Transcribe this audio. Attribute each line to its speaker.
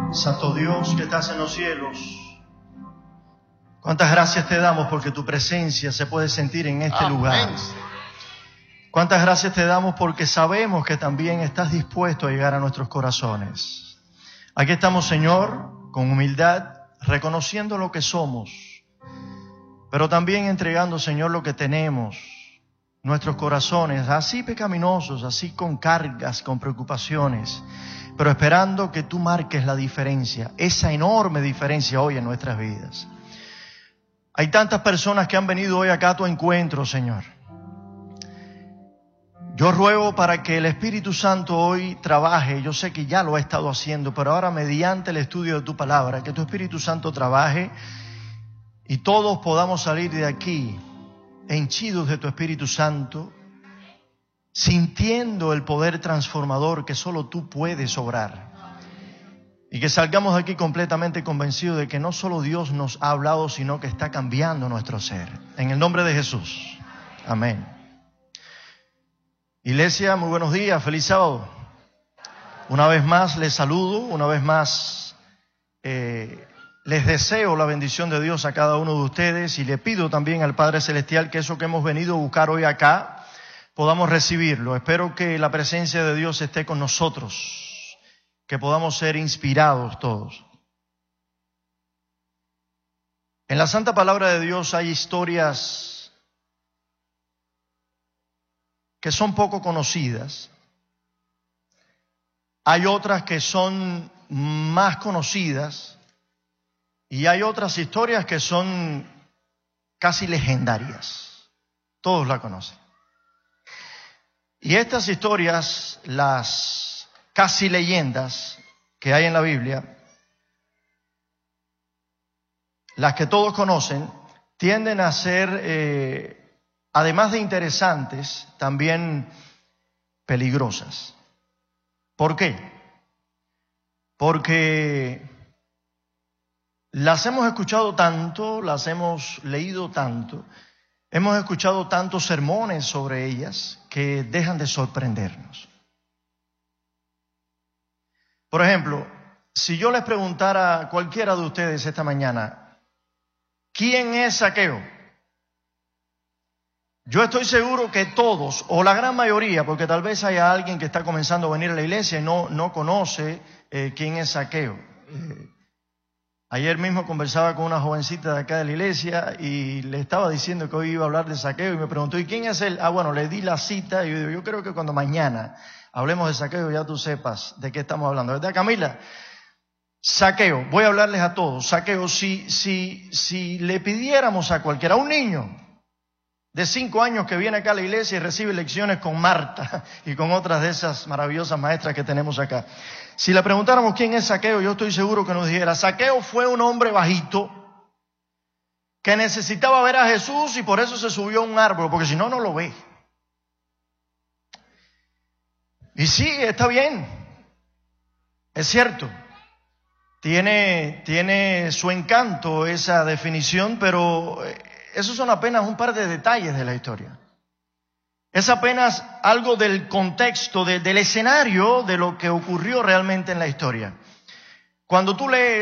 Speaker 1: Santo Dios que estás en los cielos, cuántas gracias te damos porque tu presencia se puede sentir en este lugar. Cuántas gracias te damos porque sabemos que también estás dispuesto a llegar a nuestros corazones. Aquí estamos, Señor, con humildad, reconociendo lo que somos, pero también entregando, Señor, lo que tenemos, nuestros corazones, así pecaminosos, así con cargas, con preocupaciones, pero esperando que tú marques la diferencia, esa enorme diferencia hoy en nuestras vidas. Hay tantas personas que han venido hoy acá a tu encuentro, Señor. Yo ruego para que el Espíritu Santo hoy trabaje. Yo sé que ya lo ha estado haciendo, pero ahora mediante el estudio de tu palabra, que tu Espíritu Santo trabaje y todos podamos salir de aquí henchidos de tu Espíritu Santo, sintiendo el poder transformador que solo tú puedes obrar. Y que salgamos de aquí completamente convencidos de que no solo Dios nos ha hablado, sino que está cambiando nuestro ser. En el nombre de Jesús. Amén. Iglesia, muy buenos días, feliz sábado. Una vez más les saludo, una vez más les deseo la bendición de Dios a cada uno de ustedes y le pido también al Padre Celestial que eso que hemos venido a buscar hoy acá podamos recibirlo. Espero que la presencia de Dios esté con nosotros, que podamos ser inspirados todos. En la Santa Palabra de Dios hay historias que son poco conocidas. Hay otras que son más conocidas y hay otras historias que son casi legendarias. Todos la conocen. Y estas historias, las casi leyendas que hay en la Biblia, las que todos conocen, tienden a ser, además de interesantes, también peligrosas. ¿Por qué? Porque las hemos escuchado tanto, las hemos leído tanto, hemos escuchado tantos sermones sobre ellas que dejan de sorprendernos. Por ejemplo, si yo les preguntara a cualquiera de ustedes esta mañana, ¿quién es Zaqueo? Yo estoy seguro que todos, o la gran mayoría, porque tal vez haya alguien que está comenzando a venir a la iglesia y no conoce quién es Zaqueo. Ayer mismo conversaba con una jovencita de acá de la iglesia y le estaba diciendo que hoy iba a hablar de Zaqueo y me preguntó, ¿y quién es él? Bueno, le di la cita y yo digo, yo creo que cuando mañana hablemos de Zaqueo ya tú sepas de qué estamos hablando. ¿Verdad, Camila? Zaqueo, voy a hablarles a todos. Zaqueo, si le pidiéramos a cualquiera, a un niño de 5 años que viene acá a la iglesia y recibe lecciones con Marta y con otras de esas maravillosas maestras que tenemos acá. Si le preguntáramos quién es Zaqueo, yo estoy seguro que nos dijera, Zaqueo fue un hombre bajito que necesitaba ver a Jesús y por eso se subió a un árbol, porque si no, no lo ve. Y sí, está bien, es cierto, tiene su encanto esa definición, pero esos son apenas un par de detalles de la historia. Es apenas algo del contexto, del escenario de lo que ocurrió realmente en la historia. Cuando tú lees